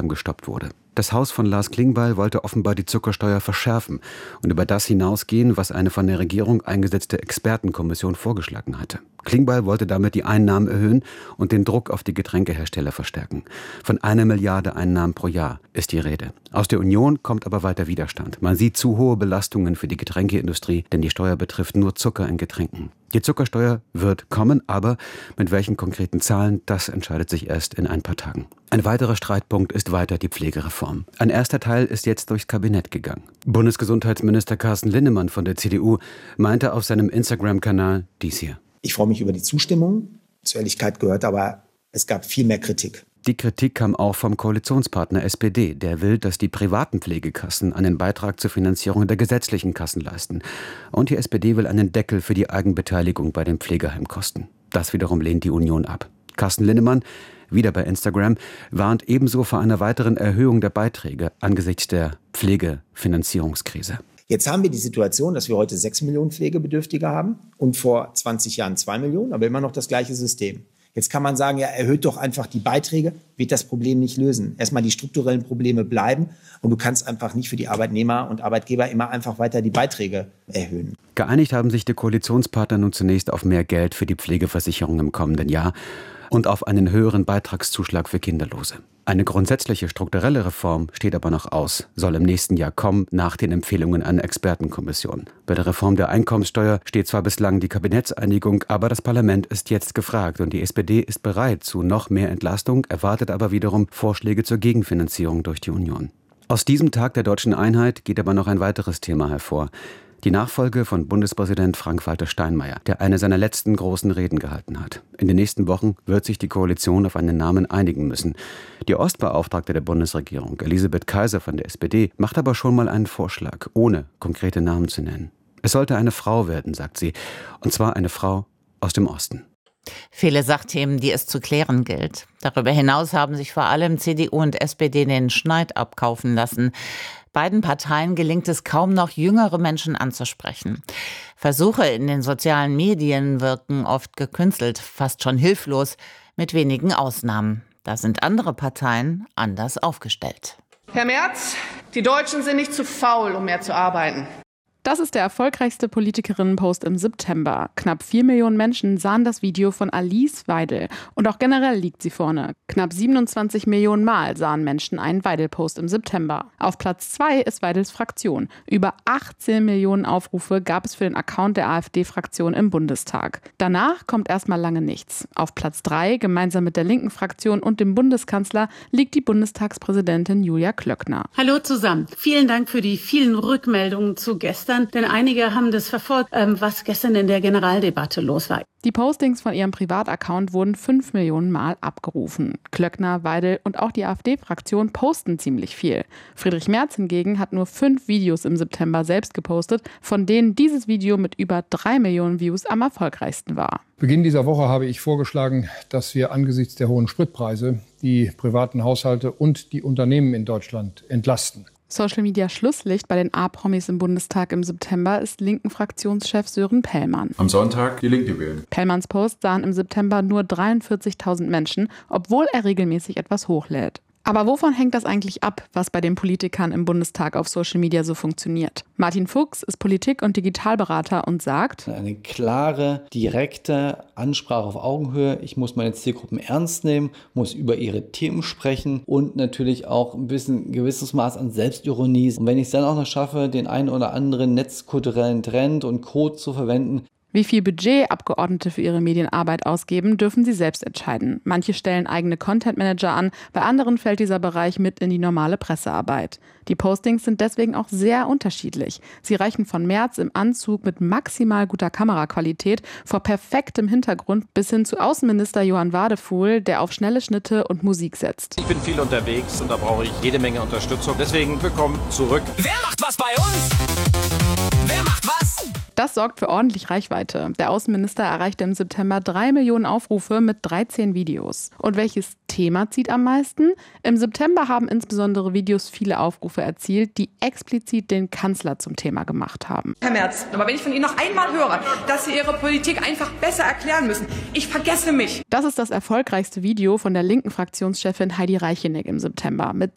Finanzierung gestoppt wurde. Das Haus von Lars Klingbeil wollte offenbar die Zuckersteuer verschärfen und über das hinausgehen, was eine von der Regierung eingesetzte Expertenkommission vorgeschlagen hatte. Klingbeil wollte damit die Einnahmen erhöhen und den Druck auf die Getränkehersteller verstärken. Von 1 Milliarde Einnahmen pro Jahr ist die Rede. Aus der Union kommt aber weiter Widerstand. Man sieht zu hohe Belastungen für die Getränkeindustrie, denn die Steuer betrifft nur Zucker in Getränken. Die Zuckersteuer wird kommen, aber mit welchen konkreten Zahlen, das entscheidet sich erst in ein paar Tagen. Ein weiterer Streitpunkt ist weiter die Pflegereform. Ein erster Teil ist jetzt durchs Kabinett gegangen. Bundesgesundheitsminister Carsten Linnemann von der CDU meinte auf seinem Instagram-Kanal dies hier. Ich freue mich über die Zustimmung. Zur Ehrlichkeit gehört aber, es gab viel mehr Kritik. Die Kritik kam auch vom Koalitionspartner SPD. Der will, dass die privaten Pflegekassen einen Beitrag zur Finanzierung der gesetzlichen Kassen leisten. Und die SPD will einen Deckel für die Eigenbeteiligung bei den Pflegeheimkosten. Das wiederum lehnt die Union ab. Carsten Linnemann, wieder bei Instagram, warnt ebenso vor einer weiteren Erhöhung der Beiträge angesichts der Pflegefinanzierungskrise. Jetzt haben wir die Situation, dass wir heute 6 Millionen Pflegebedürftige haben und vor 20 Jahren 2 Millionen, aber immer noch das gleiche System. Jetzt kann man sagen, ja, erhöht doch einfach die Beiträge, wird das Problem nicht lösen. Erstmal die strukturellen Probleme bleiben und du kannst einfach nicht für die Arbeitnehmer und Arbeitgeber immer einfach weiter die Beiträge erhöhen. Geeinigt haben sich die Koalitionspartner nun zunächst auf mehr Geld für die Pflegeversicherung im kommenden Jahr und auf einen höheren Beitragszuschlag für Kinderlose. Eine grundsätzliche strukturelle Reform steht aber noch aus, soll im nächsten Jahr kommen, nach den Empfehlungen einer Expertenkommission. Bei der Reform der Einkommenssteuer steht zwar bislang die Kabinettseinigung, aber das Parlament ist jetzt gefragt und die SPD ist bereit zu noch mehr Entlastung, erwartet aber wiederum Vorschläge zur Gegenfinanzierung durch die Union. Aus diesem Tag der deutschen Einheit geht aber noch ein weiteres Thema hervor. Die Nachfolge von Bundespräsident Frank-Walter Steinmeier, der eine seiner letzten großen Reden gehalten hat. In den nächsten Wochen wird sich die Koalition auf einen Namen einigen müssen. Die Ostbeauftragte der Bundesregierung, Elisabeth Kaiser von der SPD, macht aber schon mal einen Vorschlag, ohne konkrete Namen zu nennen. Es sollte eine Frau werden, sagt sie, und zwar eine Frau aus dem Osten. Viele Sachthemen, die es zu klären gilt. Darüber hinaus haben sich vor allem CDU und SPD den Schneid abkaufen lassen. Beiden Parteien gelingt es kaum noch, jüngere Menschen anzusprechen. Versuche in den sozialen Medien wirken oft gekünstelt, fast schon hilflos, mit wenigen Ausnahmen. Da sind andere Parteien anders aufgestellt. Herr Merz, die Deutschen sind nicht zu faul, um mehr zu arbeiten. Das ist der erfolgreichste Politikerinnen-Post im September. Knapp 4 Millionen Menschen sahen das Video von Alice Weidel. Und auch generell liegt sie vorne. Knapp 27 Millionen Mal sahen Menschen einen Weidel-Post im September. Auf Platz 2 ist Weidels Fraktion. Über 18 Millionen Aufrufe gab es für den Account der AfD-Fraktion im Bundestag. Danach kommt erstmal lange nichts. Auf Platz 3, gemeinsam mit der linken Fraktion und dem Bundeskanzler, liegt die Bundestagspräsidentin Julia Klöckner. Hallo zusammen. Vielen Dank für die vielen Rückmeldungen zu gestern. Denn einige haben das verfolgt, was gestern in der Generaldebatte los war. Die Postings von ihrem Privataccount wurden 5 Millionen Mal abgerufen. Klöckner, Weidel und auch die AfD-Fraktion posten ziemlich viel. Friedrich Merz hingegen hat nur 5 Videos im September selbst gepostet, von denen dieses Video mit über 3 Millionen Views am erfolgreichsten war. Beginn dieser Woche habe ich vorgeschlagen, dass wir angesichts der hohen Spritpreise die privaten Haushalte und die Unternehmen in Deutschland entlasten. Social-Media-Schlusslicht bei den A-Promis im Bundestag im September ist linken Fraktionschef Sören Pellmann. Am Sonntag die Linke wählen. Pellmanns Post sahen im September nur 43.000 Menschen, obwohl er regelmäßig etwas hochlädt. Aber wovon hängt das eigentlich ab, was bei den Politikern im Bundestag auf Social Media so funktioniert? Martin Fuchs ist Politik- und Digitalberater und sagt: Eine klare, direkte Ansprache auf Augenhöhe. Ich muss meine Zielgruppen ernst nehmen, muss über ihre Themen sprechen und natürlich auch ein gewisses Maß an Selbstironie. Und wenn ich es dann auch noch schaffe, den einen oder anderen netzkulturellen Trend und Code zu verwenden. Wie viel Budget Abgeordnete für ihre Medienarbeit ausgeben, dürfen sie selbst entscheiden. Manche stellen eigene Content-Manager an, bei anderen fällt dieser Bereich mit in die normale Pressearbeit. Die Postings sind deswegen auch sehr unterschiedlich. Sie reichen von Merz im Anzug mit maximal guter Kameraqualität vor perfektem Hintergrund bis hin zu Außenminister Johann Wadefuhl, der auf schnelle Schnitte und Musik setzt. Ich bin viel unterwegs und da brauche ich jede Menge Unterstützung. Deswegen willkommen zurück. Wer macht was bei uns? Wer macht was? Das sorgt für ordentlich Reichweite. Der Außenminister erreichte im September 3 Millionen Aufrufe mit 13 Videos. Und welches Thema zieht am meisten? Im September haben insbesondere Videos viele Aufrufe erzielt, die explizit den Kanzler zum Thema gemacht haben. Herr Merz, aber wenn ich von Ihnen noch einmal höre, dass Sie Ihre Politik einfach besser erklären müssen, ich vergesse mich. Das ist das erfolgreichste Video von der linken Fraktionschefin Heidi Reicheneck im September mit